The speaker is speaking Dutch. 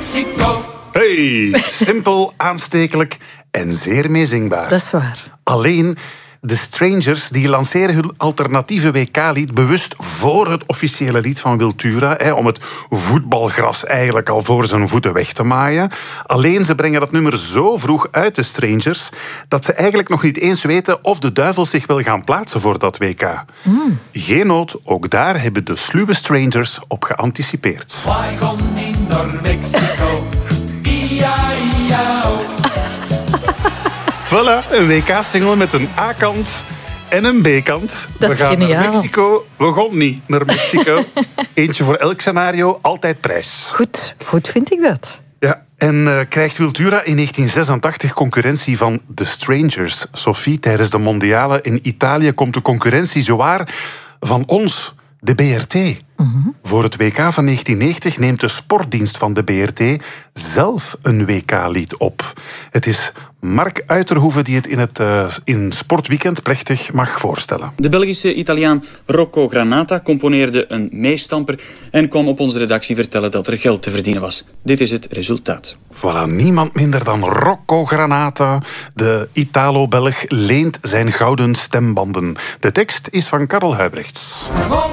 Mexico. Hey, simpel, aanstekelijk en zeer meezingbaar. Dat is waar. Alleen, de Strangers die lanceren hun alternatieve WK-lied bewust voor het officiële lied van Wiltura, om het voetbalgras eigenlijk al voor zijn voeten weg te maaien. Alleen, ze brengen dat nummer zo vroeg uit, de Strangers, dat ze eigenlijk nog niet eens weten of de duivels zich wel gaan plaatsen voor dat WK. Geen nood, ook daar hebben de sluwe Strangers op geanticipeerd. Wagon in Mexico. I-A-I-A-O. Voilà, een WK-single met een A-kant en een B-kant. Dat is we gaan geniaal. naar Mexico, we gaan niet naar Mexico. Eentje voor elk scenario, altijd prijs. Goed vind ik dat. Ja, en krijgt Wiltura in 1986 concurrentie van The Strangers. Sophie, tijdens de mondiale in Italië komt de concurrentie zowaar van ons, de BRT. Voor het WK van 1990 neemt de sportdienst van de BRT zelf een WK-lied op. Het is Mark Uiterhoeven die het in Sportweekend plechtig mag voorstellen. De Belgische Italiaan Rocco Granata componeerde een meestamper en kwam op onze redactie vertellen dat er geld te verdienen was. Dit is het resultaat. Voilà, niemand minder dan Rocco Granata. De Italo-Belg leent zijn gouden stembanden. De tekst is van Karel Huybrechts.